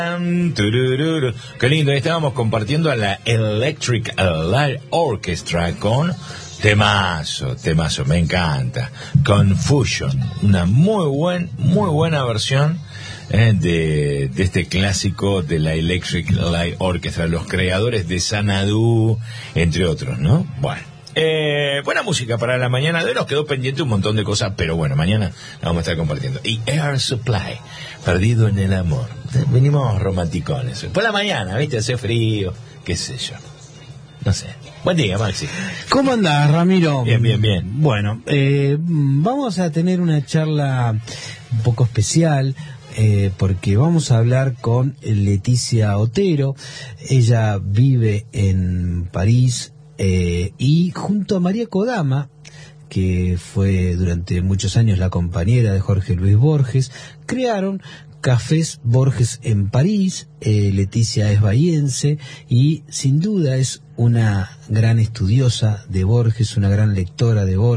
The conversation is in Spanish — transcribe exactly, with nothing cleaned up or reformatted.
Qué lindo, estábamos compartiendo a la Electric Light Orchestra con temazo, temazo, me encanta, Confusion, una muy buen, muy buena versión eh, de, de este clásico de la Electric Light Orchestra, los creadores de Xanadu, entre otros, ¿no? Bueno. Eh, buena música para la mañana de hoy. Nos quedó pendiente un montón de cosas, pero bueno, mañana la vamos a estar compartiendo. Y Air Supply, Perdido en el Amor. Venimos romanticones. Por la mañana, ¿viste? Hace frío, qué sé yo. No sé. Buen día, Maxi. ¿Cómo andás, Ramiro? Bien, bien, bien. Bueno, eh, vamos a tener una charla un poco especial. Eh, porque vamos a hablar con Leticia Otero. Ella vive en París. Eh, y junto a María Kodama, que fue durante muchos años la compañera de Jorge Luis Borges, crearon Cafés Borges en París. eh, Leticia es bahiense y sin duda es una gran estudiosa de Borges, una gran lectora de Borges.